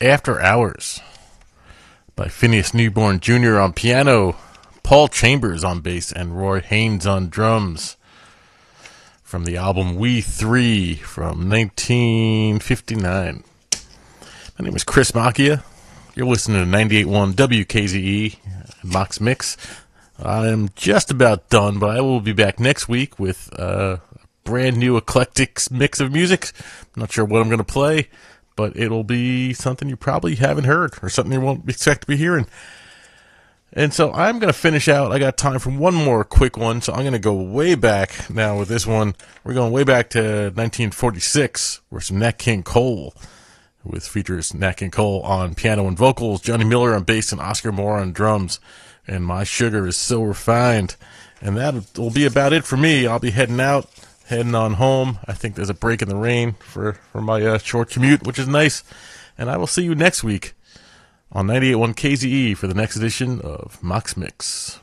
After Hours by Phineas Newborn Jr. on piano, Paul Chambers on bass, and Roy Haynes on drums. From the album We Three from 1959. My name is Chris Macchia. You're listening to 98.1 WKZE Mox Mix. I am just about done, but I will be back next week with a brand new eclectic mix of music. I'm not sure what I'm going to play, but it'll be something you probably haven't heard or something you won't expect to be hearing. And so I'm going to finish out. I got time for one more quick one, so I'm going to go way back now with this one. We're going way back to 1946 with some Nat King Cole, with features Nat King Cole on piano and vocals, Johnny Miller on bass, and Oscar Moore on drums. And My Sugar Is So Refined. And that will be about it for me. I'll be heading on home. I think there's a break in the rain for my short commute, which is nice. And I will see you next week on 98.1 KZE for the next edition of Mox Mix.